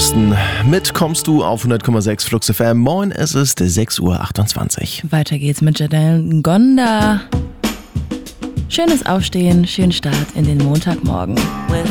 Boston. Mit kommst du auf 100,6 Flux FM. Moin, es ist 6:28 Uhr. Weiter geht's mit Janelle Ngonda. Schönes Aufstehen, schönen Start in den Montagmorgen.